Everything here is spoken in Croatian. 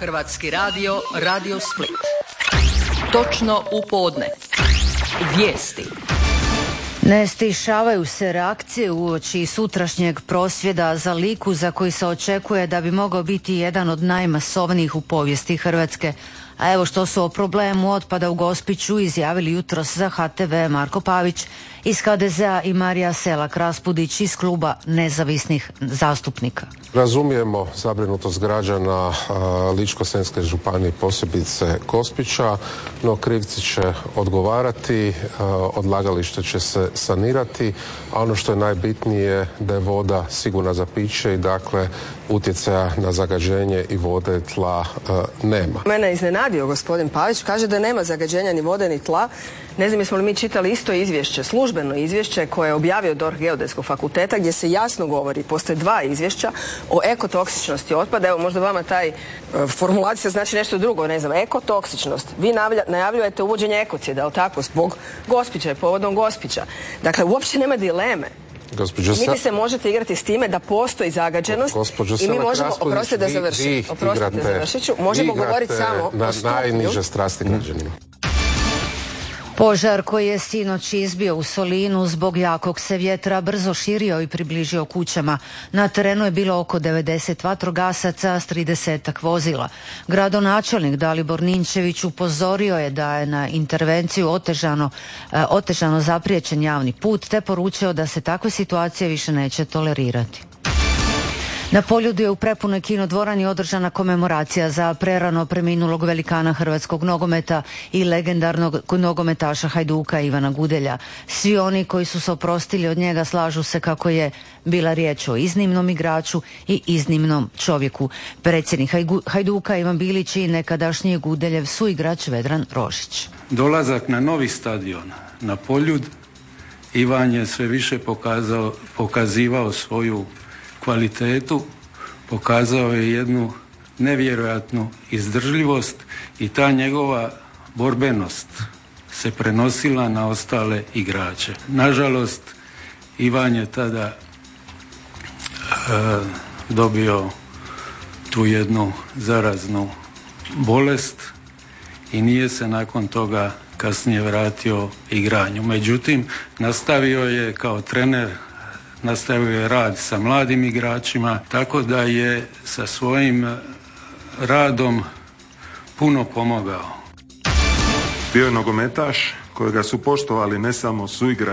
Hrvatski radio, Radio Split. Točno u podne. Vijesti. Ne stišavaju se reakcije uoči sutrašnjeg prosvjeda za Liku za koji se očekuje da bi mogao biti jedan od najmasovnijih u povijesti Hrvatske. A evo što su o problemu otpada u Gospiću izjavili jutros za HTV Marko Pavić iz HDZ-a i Marija Selak-Raspudić iz kluba nezavisnih zastupnika. Razumijemo zabrinutost građana Ličko-senjske županije, posebice Gospića, no krivci će odgovarati, odlagalište će se sanirati, a ono što je najbitnije da je voda sigurna za piće i dakle utjecaja na zagađenje i vode i tla nema. Mene je iznenadio gospodin Pavić, kaže da nema zagađenja ni vode ni tla. Ne znam jesmo li mi čitali isto izvješće, službeno izvješće koje je objavio DORH Geodetskog fakulteta gdje se jasno govori, postoje dva izvješća o ekotoksičnosti otpada. Evo možda vama taj formulacija znači nešto drugo, ne znam, ekotoksičnost. Vi najavljujete uvođenje ekocida, ali tako, zbog Gospića i povodom Gospića. Dakle, uopće nema dileme. Vi se možete igrati s time da postoji zagađenost i mi možemo, oprostite da završit ću, možemo govoriti samo na najniže strasti građanima. Požar koji je sinoć izbio u Solinu zbog jakog se vjetra brzo širio i približio kućama. Na terenu je bilo oko 90 vatrogasaca s 30-ak vozila. Gradonačelnik Dalibor Ninčević upozorio je da je na intervenciju otežano zapriječen javni put te poručio da se takve situacije više neće tolerirati. Na Poljudu je u prepunoj kinodvorani održana komemoracija za prerano preminulog velikana hrvatskog nogometa i legendarnog nogometaša Hajduka Ivana Gudelja. Svi oni koji su se oprostili od njega slažu se kako je bila riječ o iznimnom igraču i iznimnom čovjeku. Predsjednik Hajduka Ivan Bilić i nekadašnji Gudeljev suigrač Vedran Rožić. Dolazak na novi stadion na Poljud, Ivan je sve više pokazivao svoju kvalitetu, pokazao je jednu nevjerojatnu izdržljivost i ta njegova borbenost se prenosila na ostale igrače. Nažalost, Ivan je tada dobio tu jednu zaraznu bolest i nije se nakon toga kasnije vratio igranju. Međutim, nastavio je kao trener, nastavio je rad sa mladim igračima, tako da je sa svojim radom puno pomogao. Bio je nogometaš kojega su poštovali ne samo suigrači